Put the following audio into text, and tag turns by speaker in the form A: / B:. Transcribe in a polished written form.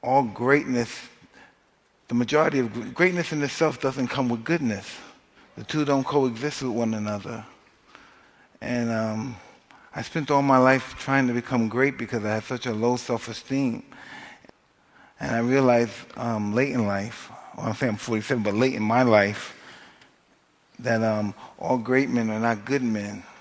A: all greatness, the majority of greatness in itself doesn't come with goodness. The two don't coexist with one another. And I spent all my life trying to become great because I had such a low self-esteem. And I realized late in life, well, I'm saying I'm 47, but late in my life, that all great men are not good men.